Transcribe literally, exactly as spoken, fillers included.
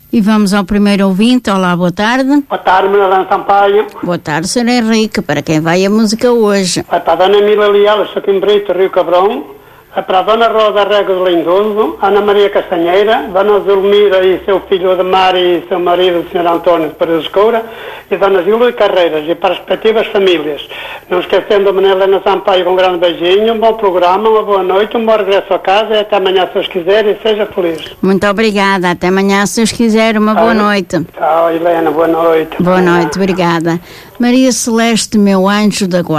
E vamos ao primeiro ouvinte. Olá, boa tarde. Boa tarde, Manuela Sampaio. Boa tarde, senhor Henrique. Para quem vai a música hoje? Vai para a Dona Mila Leal, São Brito, Rio Cabrão. Vai para a Dona Rosa Rego de Lindoso, Ana Maria Castanheira, Dona Zulmira e seu filho Ademar e seu marido, o senhor António de Paredes Coura, e Dona Zília Carreiras, e para as respectivas famílias. Não esquecendo a Manuela Sampaio com um grande beijinho, um bom programa, uma boa noite, um bom regresso a casa e até amanhã, se Deus quiser, e seja feliz. Muito obrigada. Até amanhã, se Deus quiser. Uma boa noite. Tchau, Helena. Boa noite. Boa noite. Obrigada. Maria Celeste, meu anjo da guarda.